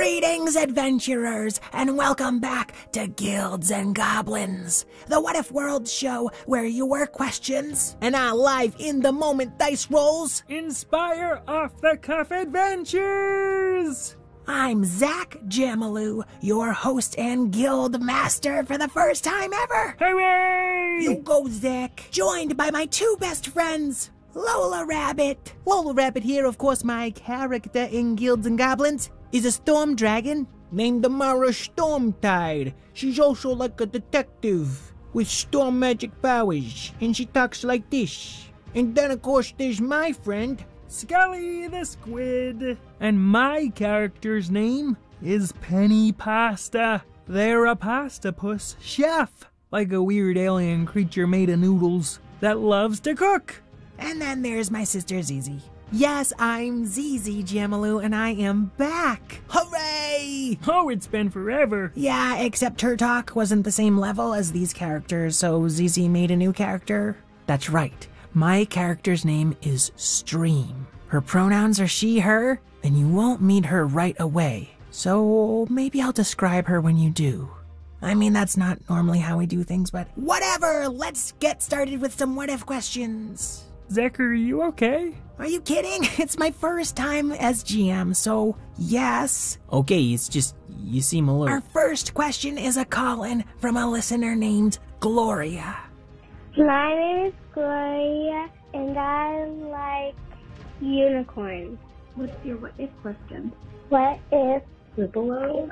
Greetings, adventurers, and welcome back to Guilds and Goblins, the What If World show where your questions and our live in-the-moment dice rolls inspire off-the-cuff adventures! I'm Zach Jamalou, your host and guild master for the first time ever. Hooray! You go, Zach. Joined by my two best friends, Lola Rabbit. Lola Rabbit here, of course, my character in Guilds and Goblins is a storm dragon named Amara Stormtide. She's also like a detective with storm magic powers, and she talks like this. And then, of course, there's my friend, Scully the Squid. And my character's name is Penny Pasta. They're a pastapus chef, like a weird alien creature made of noodles that loves to cook. And then there's my sister Zizi. Yes, I'm Zizi Jamalou, and I am back. Hooray! Oh, it's been forever. Yeah, except her talk wasn't the same level as these characters, so Zizi made a new character. That's right. My character's name is Stream. Her pronouns are she, her, and you won't meet her right away. So maybe I'll describe her when you do. I mean, that's not normally how we do things, but whatever. Let's get started with some what-if questions. Zach, are you okay? Are you kidding? It's my first time as GM, so yes. Okay, it's just, you seem a little... Our first question is a call-in from a listener named Gloria. My name is Gloria, and I like unicorns. What's your what if question? What if Scribble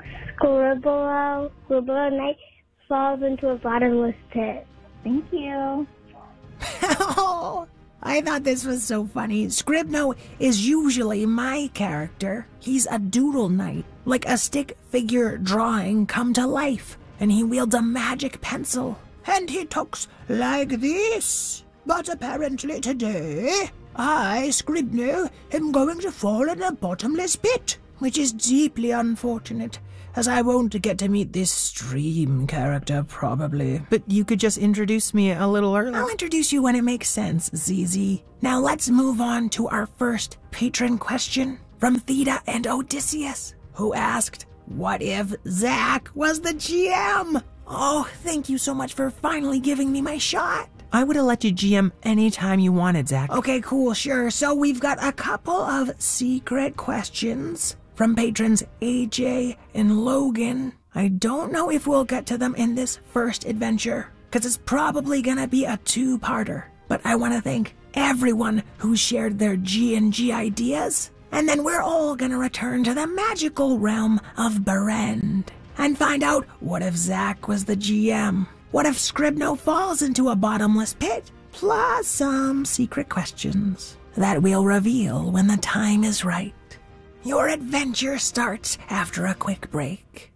Knight falls into a bottomless pit? Thank you. Oh, I thought this was so funny. Scribno is usually my character. He's a doodle knight, like a stick figure drawing come to life, and he wields a magic pencil. And he talks like this. But apparently today, I, Scribno, am going to fall in a bottomless pit, which is deeply unfortunate, as I won't get to meet this Stream character, probably. But you could just introduce me a little earlier. I'll introduce you when it makes sense, ZZ. Now let's move on to our first patron question from Theta and Odysseus, who asked, what if Zach was the GM? Oh, thank you so much for finally giving me my shot. I would have let you GM anytime you wanted, Zach. Okay, cool, sure. So we've got a couple of secret questions from patrons AJ and Logan. I don't know if we'll get to them in this first adventure, because it's probably gonna be a two-parter. But I want to thank everyone who shared their G&G ideas, and then we're all gonna return to the magical realm of Berend and find out what if Zach was the GM? What if Scribno falls into a bottomless pit? Plus some secret questions that we'll reveal when the time is right. Your adventure starts after a quick break.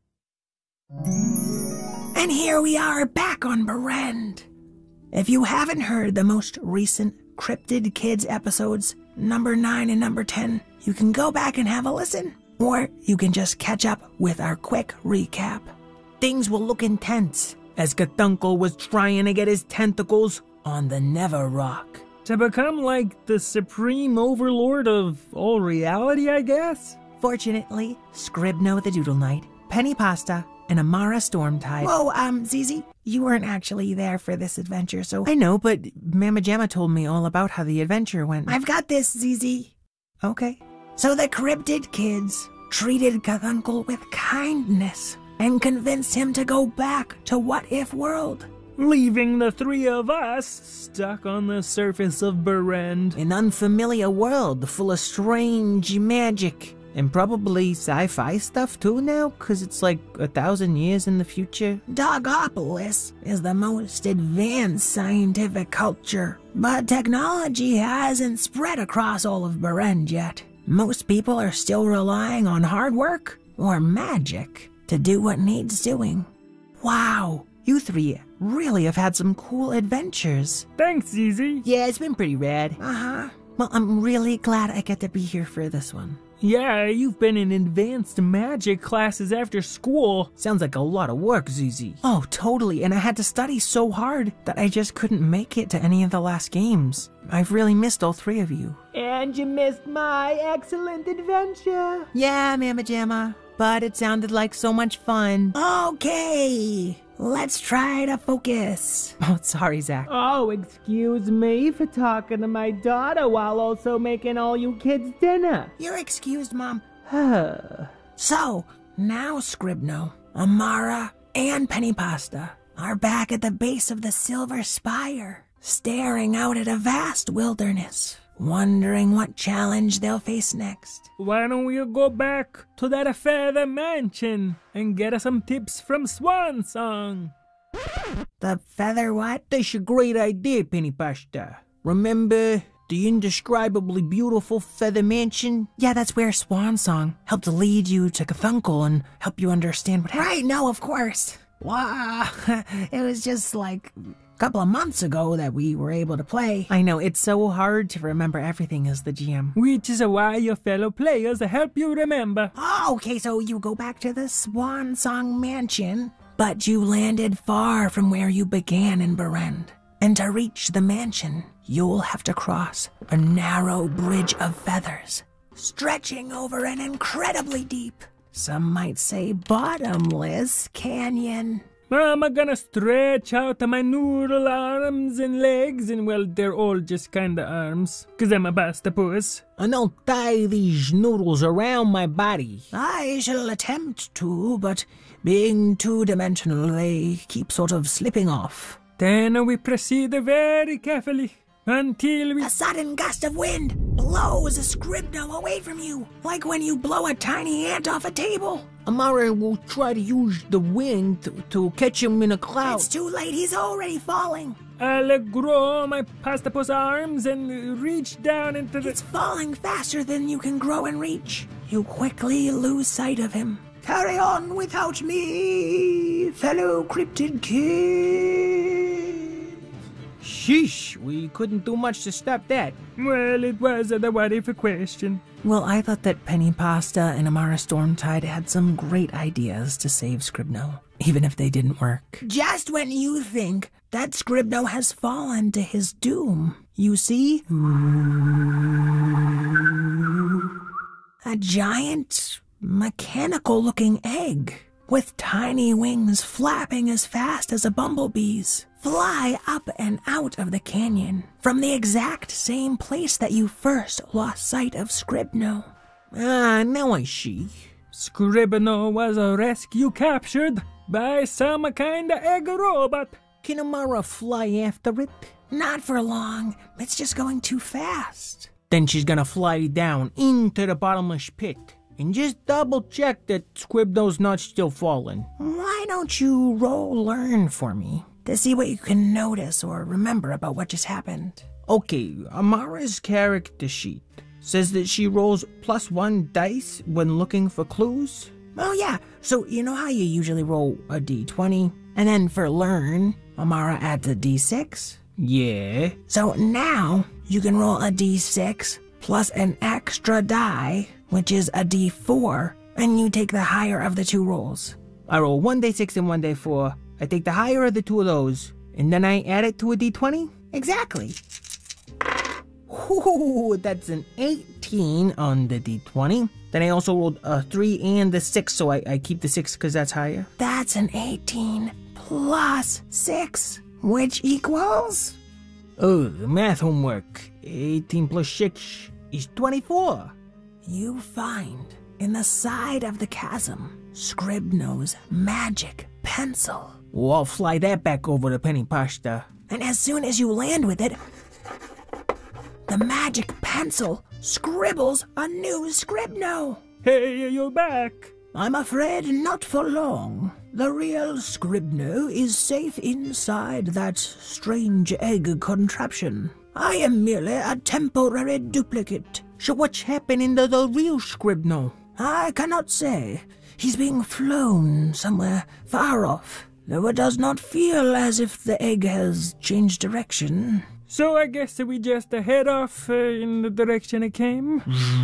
And here we are back on Berend. If you haven't heard the most recent Cryptid Kids episodes, number 9 and number 10, you can go back and have a listen. Or you can just catch up with our quick recap. Things will look intense as Cthulhu was trying to get his tentacles on the Never Rock. To become like the supreme overlord of all reality, I guess? Fortunately, Scribno the Doodle Knight, Penny Pasta, and Amara Stormtide. Whoa, Zizi, you weren't actually there for this adventure, so... I know, but Mama Jamma told me all about how the adventure went. I've got this, Zizi. Okay. So the Cryptid Kids treated Cthulhu with kindness and convinced him to go back to What If World, leaving the three of us stuck on the surface of Berend. An unfamiliar world full of strange magic and probably sci-fi stuff too now, because it's like 1,000 years in the future. Dogopolis is the most advanced scientific culture, but technology hasn't spread across all of Berend yet. Most people are still relying on hard work or magic to do what needs doing. Wow, you three really have had some cool adventures. Thanks, Zizi. Yeah, it's been pretty rad. Uh-huh. Well, I'm really glad I get to be here for this one. Yeah, you've been in advanced magic classes after school. Sounds like a lot of work, Zizi. Oh, totally, and I had to study so hard that I just couldn't make it to any of the last games. I've really missed all three of you. And you missed my excellent adventure. Yeah, Mama Jamma. but it sounded like so much fun. Okay, let's try to focus. Oh, sorry, Zach. Oh, excuse me for talking to my daughter while also making all you kids dinner. You're excused, Mom. Huh. So, now Scribno, Amara, and Penny Pasta are back at the base of the Silver Spire, staring out at a vast wilderness, wondering what challenge they'll face next. Why don't we go back to that feather mansion and get us some tips from Swan Song? The feather what? That's a great idea, Penny Pasta. Remember the indescribably beautiful Feather Mansion? Yeah, that's where Swan Song helped lead you to Cthulhu and help you understand what happened. Right, no, of course. Wow, it was just like a couple of months ago that we were able to play. I know, it's so hard to remember everything as the GM. Which is why your fellow players help you remember. Oh, okay, so you go back to the Swan Song Mansion, but you landed far from where you began in Berend. And to reach the mansion, you'll have to cross a narrow bridge of feathers, stretching over an incredibly deep, some might say bottomless, canyon. I'm gonna stretch out my noodle arms and legs, and well, they're all just kinda arms, 'cause I'm a bastapus. And I'll tie these noodles around my body. I shall attempt to, but being two-dimensional, they keep sort of slipping off. Then we proceed very carefully until we... A sudden gust of wind blows a Scribno away from you, like when you blow a tiny ant off a table. Amara will try to use the wind to catch him in a cloud. It's too late, he's already falling. I'll grow my pastapus arms and reach down into the... It's falling faster than you can grow and reach. You quickly lose sight of him. Carry on without me, fellow cryptid kid. Sheesh, we couldn't do much to stop that. Well, it was the what-if question. Well, I thought that Penny Pasta and Amara Stormtide had some great ideas to save Scribno, even if they didn't work. Just when you think that Scribno has fallen to his doom, you see a giant, mechanical-looking egg with tiny wings flapping as fast as a bumblebee's fly up and out of the canyon from the exact same place that you first lost sight of Scribno. Ah, now I see. Scribno was rescue captured by some kind of egg robot. Can Amara fly after it? Not for long. It's just going too fast. Then she's gonna fly down into the bottomless pit and just double check that Scribno's not still falling. Why don't you roll learn for me to see what you can notice or remember about what just happened? Okay, Amara's character sheet says that she rolls +1 dice when looking for clues. Oh yeah, so you know how you usually roll a d20, and then for learn, Amara adds a d6? Yeah. So now you can roll a d6 plus an extra die, which is a d4, and you take the higher of the two rolls. I roll 1d6 and 1d4. I take the higher of the two of those, and then I add it to a d20? Exactly. Ooh, that's an 18 on the d20. Then I also rolled a 3 and a 6, so I keep the 6 because that's higher. That's an 18 plus 6, which equals... Oh, math homework. 18 plus 6 is 24. You find in the side of the chasm Scribno's magic pencil. Well, I'll fly that back over to Penny Pasta. And as soon as you land with it, the magic pencil scribbles a new Scribno. Hey, you're back. I'm afraid not for long. The real Scribno is safe inside that strange egg contraption. I am merely a temporary duplicate. So what's happening to the real Scribno? I cannot say. He's being flown somewhere far off, though it does not feel as if the egg has changed direction. So I guess we just head off in the direction it came.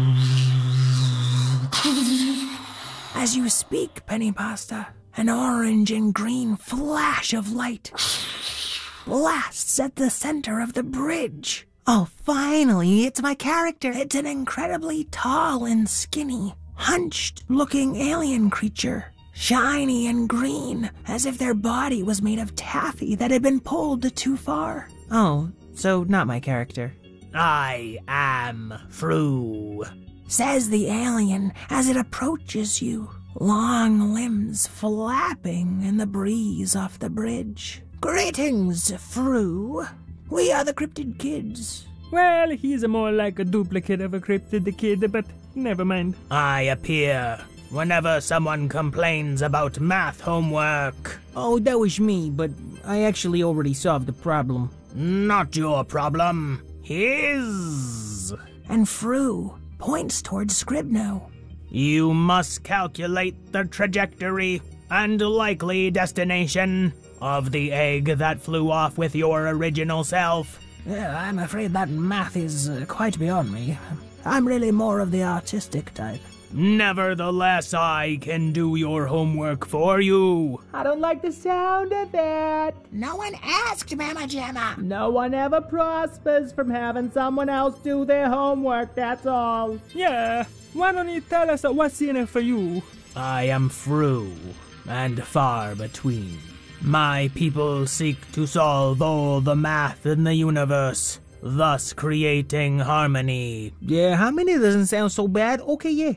As you speak, Penny Pasta, an orange and green flash of light blasts at the center of the bridge. Oh, finally, it's my character. It's an incredibly tall and skinny hunched-looking alien creature, shiny and green, as if their body was made of taffy that had been pulled too far. Oh, so not my character. I am Fru, says the alien as it approaches you, long limbs flapping in the breeze off the bridge. Greetings, Fru. We are the Cryptid Kids. Well, he's more like a duplicate of a Cryptid Kid, but never mind. I appear whenever someone complains about math homework. Oh, that was me, but I actually already solved the problem. Not your problem. His. And Fru points towards Scribno. You must calculate the trajectory and likely destination of the egg that flew off with your original self. Yeah, I'm afraid that math is quite beyond me. I'm really more of the artistic type. Nevertheless, I can do your homework for you. I don't like the sound of that. No one asked, Mama Jamma. No one ever prospers from having someone else do their homework, that's all. Yeah, why don't you tell us what's in it for you? I am Fru, and far between. My people seek to solve all the math in the universe, thus creating harmony. Yeah, harmony doesn't sound so bad. Okay, yeah.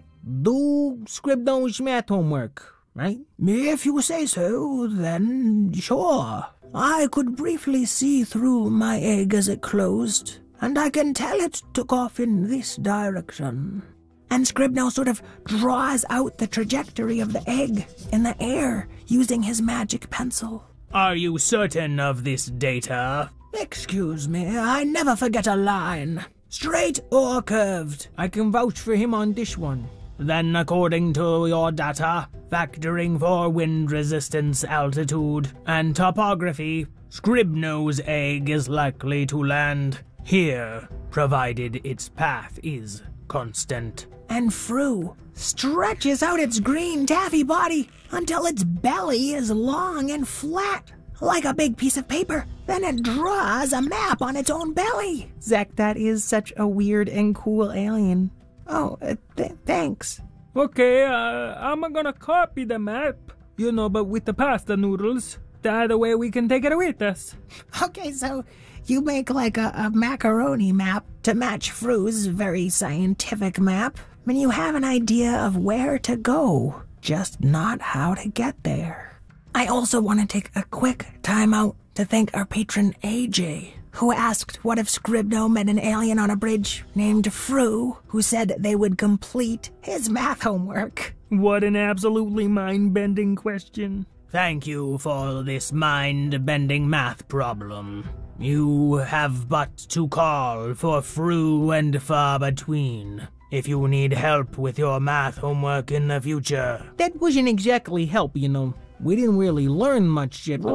Do Scribno's math homework, right? If you say so, then sure. I could briefly see through my egg as it closed, and I can tell it took off in this direction. And Scribno sort of draws out the trajectory of the egg in the air using his magic pencil. Are you certain of this data? Excuse me, I never forget a line. Straight or curved. I can vouch for him on this one. Then according to your data, factoring for wind resistance, altitude, and topography, Scribno's egg is likely to land here, provided its path is constant. And Fru stretches out its green taffy body until its belly is long and flat, like a big piece of paper. Then it draws a map on its own belly. Zach, that is such a weird and cool alien. Oh, thanks. Okay, I'm gonna copy the map, but with the pasta noodles. That way we can take it with us. Okay, so you make like a macaroni map to match Fru's very scientific map, and you have an idea of where to go, just not how to get there. I also want to take a quick time out to thank our patron AJ, who asked what if Scribno met an alien on a bridge named Fru, who said they would complete his math homework. What an absolutely mind-bending question. Thank you for this mind-bending math problem. You have but to call for Fru and far between if you need help with your math homework in the future. That wasn't exactly help, We didn't really learn much yet.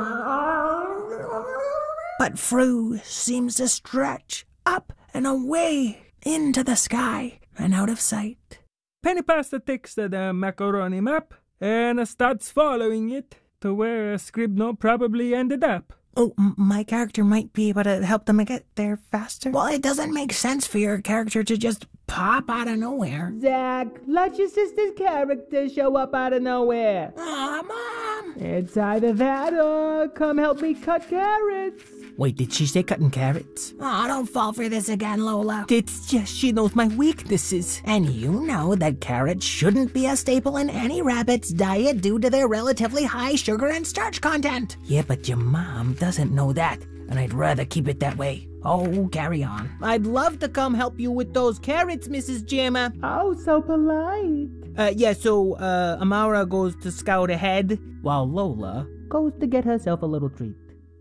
But Fru seems to stretch up and away into the sky and out of sight. Penny Pasta takes the macaroni map and starts following it to where Scribno probably ended up. Oh, my character might be able to help them get there faster. Well, it doesn't make sense for your character to just pop out of nowhere. Zach, let your sister's character show up out of nowhere. Aw, Mom! It's either that or come help me cut carrots. Wait, did she say cutting carrots? Oh, don't fall for this again, Lola. It's just she knows my weaknesses. And you know that carrots shouldn't be a staple in any rabbit's diet due to their relatively high sugar and starch content. Yeah, but your mom doesn't know that, and I'd rather keep it that way. Oh, carry on. I'd love to come help you with those carrots, Mrs. Jamma. Oh, so polite. So Amara goes to scout ahead, while Lola goes to get herself a little treat.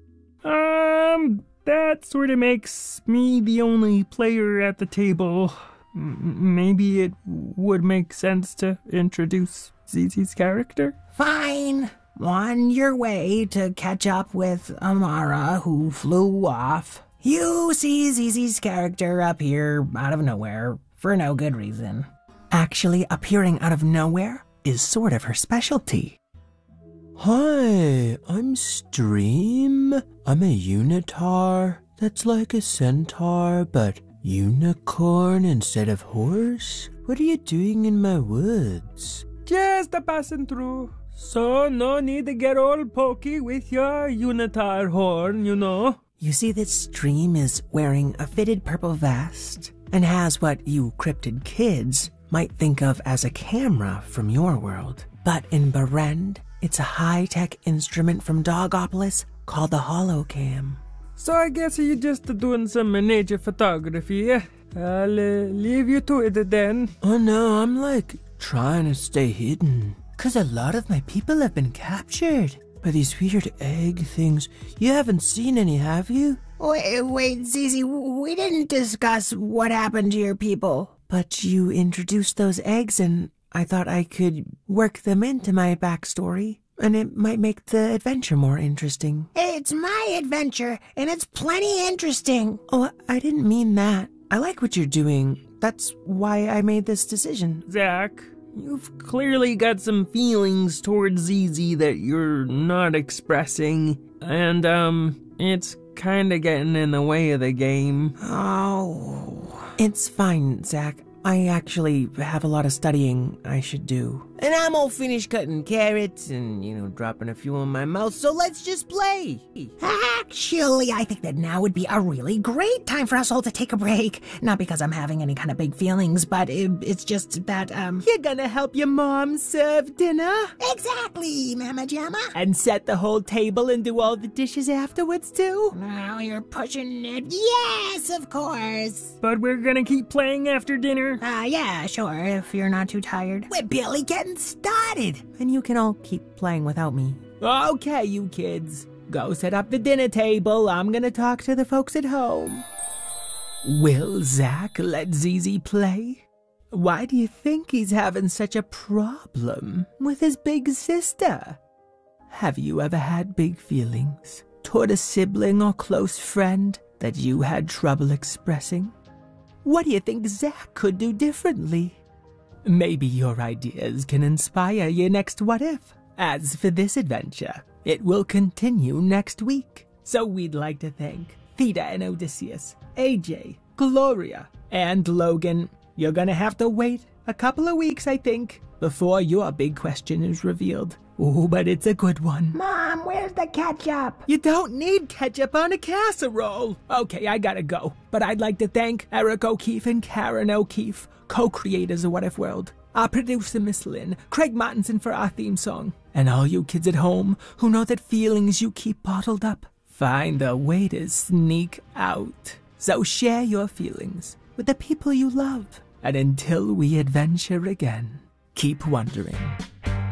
That sort of makes me the only player at the table. Maybe it would make sense to introduce Zizi's character? Fine. On your way to catch up with Amara, who flew off, you see Zizi's character appear out of nowhere for no good reason. Actually, appearing out of nowhere is sort of her specialty. Hi, I'm Stream. I'm a unitar that's like a centaur, but Unicorn instead of horse? What are you doing in my woods? Just a passing through. So no need to get all pokey with your unitar horn, you know. You see, this stream is wearing a fitted purple vest and has what you cryptid kids might think of as a camera from your world. But in Berend, it's a high-tech instrument from Dogopolis called the Holocam. So I guess you're just doing some nature photography. I'll leave you to it then. Oh no, I'm like trying to stay hidden. 'Cause a lot of my people have been captured by these weird egg things. You haven't seen any, have you? Wait, Zizi, we didn't discuss what happened to your people. But you introduced those eggs and I thought I could work them into my backstory. And it might make the adventure more interesting. It's my adventure, and it's plenty interesting. Oh, I didn't mean that. I like what you're doing. That's why I made this decision. Zach, you've clearly got some feelings towards ZZ that you're not expressing. And, it's kinda getting in the way of the game. Oh. It's fine, Zach. I actually have a lot of studying I should do. And I'm all finished cutting carrots and, dropping a few in my mouth, so let's just play. Actually, I think that now would be a really great time for us all to take a break. Not because I'm having any kind of big feelings, but it's just that, You're gonna help your mom serve dinner? Exactly, Mama Jamma. And set the whole table and do all the dishes afterwards, too? Now you're pushing it. Yes, of course. But we're gonna keep playing after dinner. Yeah, sure, if you're not too tired. We're barely getting started. And you can all keep playing without me. Okay, you kids. Go set up the dinner table. I'm gonna talk to the folks at home. Will Zach let ZZ play? Why do you think he's having such a problem with his big sister? Have you ever had big feelings toward a sibling or close friend that you had trouble expressing? What do you think Zach could do differently? Maybe your ideas can inspire your next What If. As for this adventure, it will continue next week. So we'd like to thank Theta and Odysseus, AJ, Gloria, and Logan. You're gonna have to wait a couple of weeks, I think, before your big question is revealed. Oh, but it's a good one. Mom, where's the ketchup? You don't need ketchup on a casserole. Okay, I gotta go. But I'd like to thank Eric O'Keefe and Karen O'Keefe, co-creators of What If World, our producer Miss Lynn, Craig Martinson for our theme song, and all you kids at home who know that feelings you keep bottled up find a way to sneak out. So share your feelings with the people you love. And until we adventure again, keep wondering.